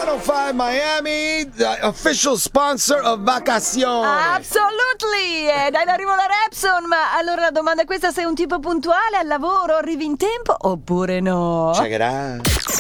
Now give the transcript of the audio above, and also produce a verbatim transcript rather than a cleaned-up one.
centocinque Miami, the official sponsor of Vacazione. Absolutely! Ed è in arrivo la Repson, ma allora la domanda è questa: sei un tipo puntuale al lavoro? Arrivi in tempo oppure no? Check it out.